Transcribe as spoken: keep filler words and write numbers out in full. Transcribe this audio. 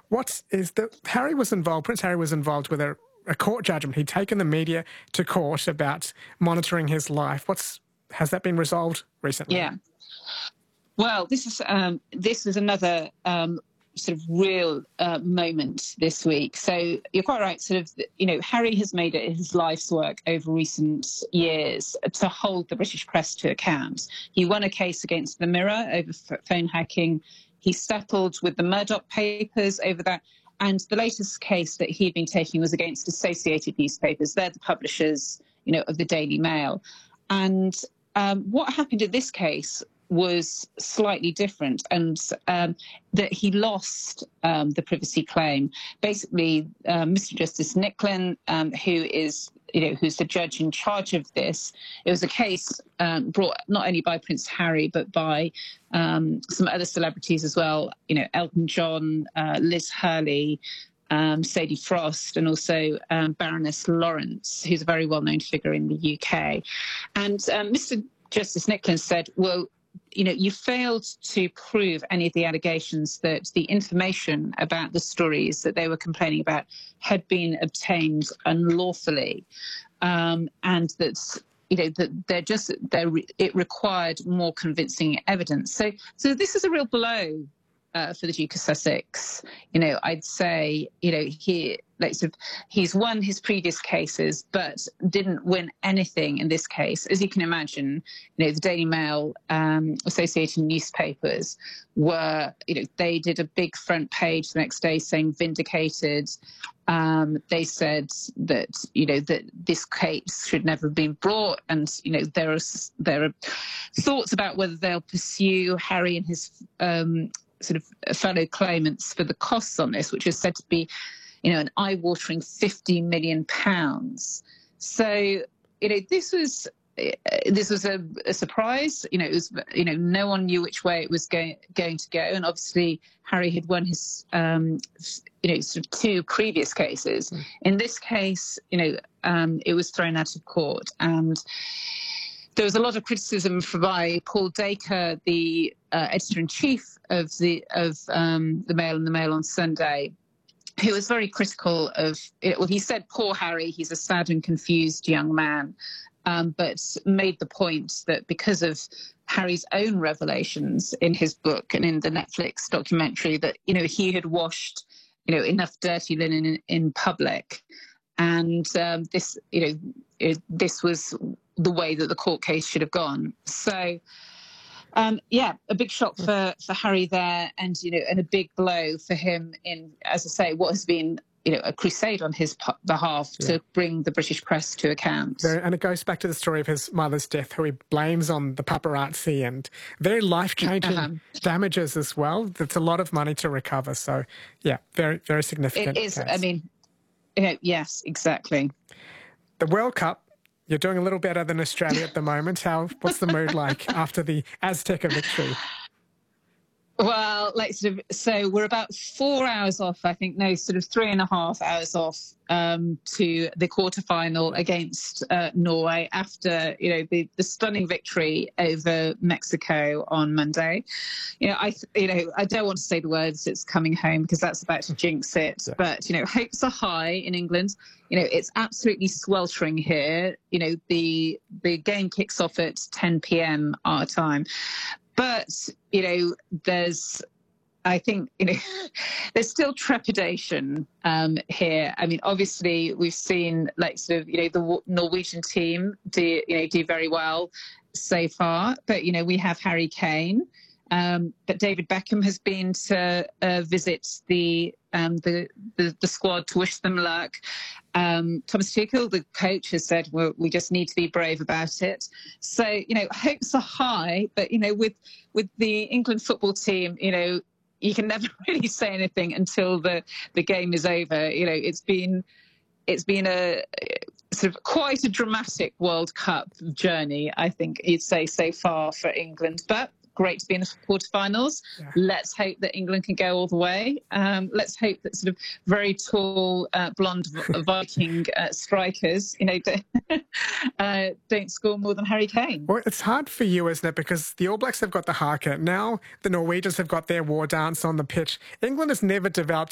What is the Harry was involved? Prince Harry was involved with a, a court judgment. He'd taken the media to court about monitoring his life. What's has that been resolved recently? Yeah. Well, this is um, this is another um, sort of real uh, moment this week. So you're quite right. Sort of, you know, Harry has made it his life's work over recent years to hold the British press to account. He won a case against the Mirror over phone hacking. He settled with the Murdoch papers over that. And the latest case that he'd been taking was against Associated Newspapers. They're the publishers, you know, of the Daily Mail. And um, what happened in this case was slightly different, and um, that he lost um, the privacy claim. Basically, um, Mister Justice Nicklin, um, who is, you know, who's the judge in charge of this, it was a case um, brought not only by Prince Harry but by um, some other celebrities as well. You know, Elton John, uh, Liz Hurley, um, Sadie Frost, and also um, Baroness Lawrence, who's a very well-known figure in the U K. And um, Mister Justice Nicklin said, well, you know, you failed to prove any of the allegations that the information about the stories that they were complaining about had been obtained unlawfully, um, and that, you know, that they're just they're, it required more convincing evidence. So, so this is a real blow uh, for the Duke of Sussex. You know, I'd say, you know, he. Like, sort of, he's won his previous cases, but didn't win anything in this case. As you can imagine, you know, the Daily Mail, um, Associated Newspapers were, you know, they did a big front page the next day saying vindicated. Um, they said that, you know, that this case should never have been brought. And, you know, there are, there are thoughts about whether they'll pursue Harry and his um, sort of fellow claimants for the costs on this, which is said to be, you know, an eye-watering fifty million pounds. So, you know, this was this was a, a surprise. You know, it was, you know, no one knew which way it was going going to go, and obviously Harry had won his, um, you know, sort of two previous cases. Mm. In this case, you know, um, it was thrown out of court, and there was a lot of criticism by Paul Dacre, the uh, editor-in-chief of the of um, the Mail and the Mail on Sunday, who was very critical of it. Well, he said, poor Harry, he's a sad and confused young man, um, but made the point that because of Harry's own revelations in his book and in the Netflix documentary, that, you know, he had washed, you know, enough dirty linen in, in public. And um, this, you know, it, this was the way that the court case should have gone. So, Um, yeah, a big shock for, for Harry there, and, you know, and a big blow for him in, as I say, what has been, you know, a crusade on his behalf yeah. to bring the British press to account. Very, and it goes back to the story of his mother's death, who he blames on the paparazzi, and very life-changing uh-huh. damages as well. That's a lot of money to recover. So, yeah, very, very significant. It is. Case. I mean, you know, yes, exactly. The World Cup. You're doing a little better than Australia at the moment. How? What's the mood like after the Azteca victory? Well, like sort of, so we're about four hours off, I think, no, sort of three and a half hours off um, to the quarterfinal against uh, Norway after, you know, the, the stunning victory over Mexico on Monday. You know, I, you know, I don't want to say the words "it's coming home" because that's about to jinx it. Yeah. But, you know, hopes are high in England. You know, it's absolutely sweltering here. You know, the the game kicks off at ten p.m. our time. But, you know, there's, I think, you know, there's still trepidation um, here. I mean, obviously, we've seen, like, sort of, you know, the Norwegian team do, you know, do very well so far. But, you know, we have Harry Kane. Um, but David Beckham has been to uh, visit the, um, the the the squad to wish them luck. Um, Thomas Tuchel, the coach, has said, well, we just need to be brave about it. So, you know, hopes are high, but, you know, with with the England football team, you know, you can never really say anything until the, the game is over. You know, it's been it's been a sort of quite a dramatic World Cup journey, I think you'd say, so far for England. But great to be in the quarterfinals. Yeah. Let's hope that England can go all the way. Um, let's hope that sort of very tall, uh, blonde Viking uh, strikers, you know, don't, uh, don't score more than Harry Kane. Well, it's hard for you, isn't it? Because the All Blacks have got the haka. Now the Norwegians have got their war dance on the pitch. England has never developed